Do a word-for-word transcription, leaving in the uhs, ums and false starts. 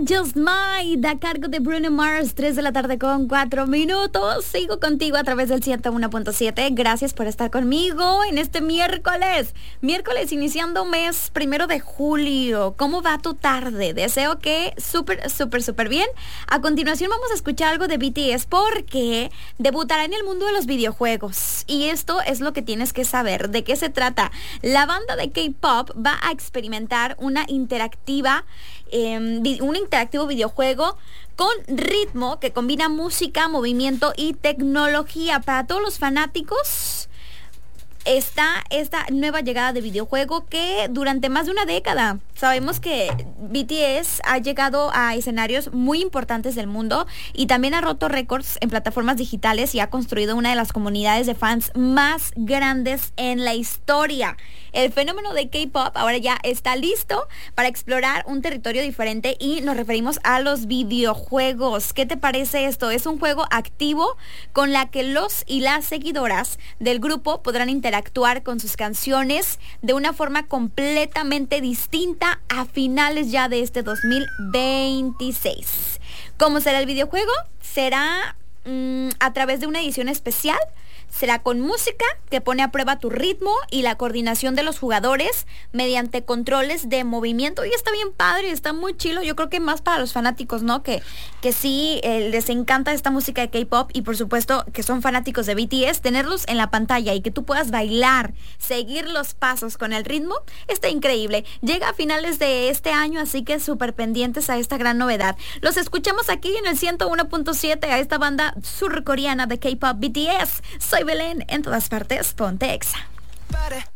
Just Mine, a cargo de Bruno Mars, tres de la tarde con cuatro minutos. Sigo contigo a través del ciento uno punto siete. Gracias por estar conmigo en este miércoles. Miércoles iniciando mes primero de julio. ¿Cómo va tu tarde? Deseo que súper, súper, súper bien. A continuación vamos a escuchar algo de B T S porque debutará en el mundo de los videojuegos. Y esto es lo que tienes que saber. ¿De qué se trata? La banda de K-pop va a experimentar una interactiva Eh, un interactivo videojuego con ritmo que combina música, movimiento y tecnología. Para todos los fanáticos está esta nueva llegada de videojuego que durante más de una década sabemos que B T S ha llegado a escenarios muy importantes del mundo y también ha roto récords en plataformas digitales y ha construido una de las comunidades de fans más grandes en la historia. El fenómeno de K-pop ahora ya está listo para explorar un territorio diferente y nos referimos a los videojuegos. ¿Qué te parece esto? Es un juego activo con la que los y las seguidoras del grupo podrán interactuar con sus canciones de una forma completamente distinta a finales ya de este dos mil veintiséis. ¿Cómo será el videojuego? Será mmm, a través de una edición especial. Será con música que pone a prueba tu ritmo y la coordinación de los jugadores mediante controles de movimiento. Y está bien padre, está muy chilo. Yo creo que más para los fanáticos, ¿no? Que, que sí eh, les encanta esta música de K-pop y por supuesto que son fanáticos de B T S. Tenerlos en la pantalla y que tú puedas bailar, seguir los pasos con el ritmo, está increíble. Llega a finales de este año, así que súper pendientes a esta gran novedad. Los escuchamos aquí en el ciento uno punto siete a esta banda surcoreana de K-pop B T S. Soy Belén, en todas partes, ponte Exa.